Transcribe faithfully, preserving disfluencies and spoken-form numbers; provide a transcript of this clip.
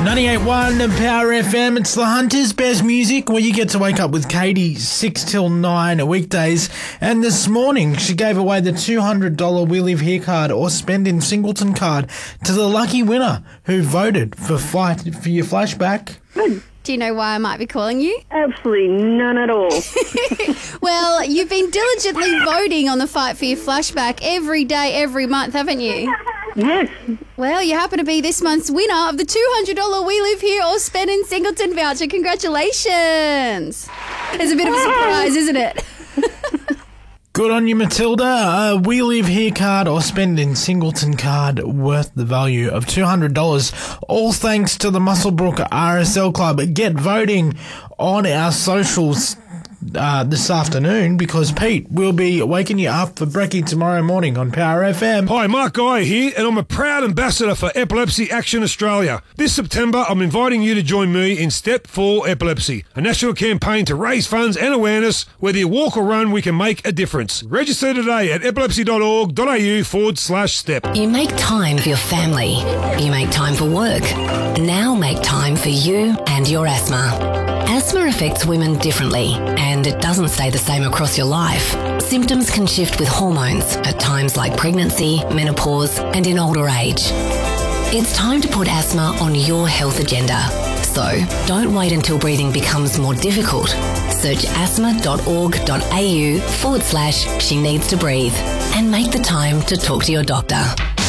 ninety-eight point one Power F M. It's the Hunter's Best Music, where you get to wake up with Katie six till nine weekdays. And this morning, she gave away the two hundred dollars We Live Here card or Spend in Singleton card to the lucky winner who voted for flight for your flashback. Good. Do you know why I might be calling you? Absolutely none at all. Well, you've been diligently voting on the Fight for Your Flashback every day, every month, haven't you? Yes. Well, you happen to be this month's winner of the two hundred dollars We Live Here or Spend in Singleton voucher. Congratulations. It's a bit of a surprise, isn't it? Good on you, Matilda. A We Live Here card or Spend in Singleton card worth the value of two hundred dollars. All thanks to the Muswellbrook R S L Club. Get voting on our socials uh, this afternoon, because Pete will be waking you up for brekkie tomorrow morning on Power F M. Hi, Mark Guy here, and I'm a proud ambassador for Epilepsy Action Australia. This September, I'm inviting you to join me in Step for Epilepsy, a national campaign to raise funds and awareness. Whether you walk or run, we can make a difference. Register today at epilepsy.org.au forward slash step. You make time for your family. You make time for work. Now make time for you and your asthma. Asthma affects women differently, and it doesn't stay the same across your life. Symptoms can shift with hormones at times like pregnancy, menopause, and in older age. It's time to put asthma on your health agenda. So don't wait until breathing becomes more difficult. Search asthma.org.au forward slash she needs to breathe and make the time to talk to your doctor.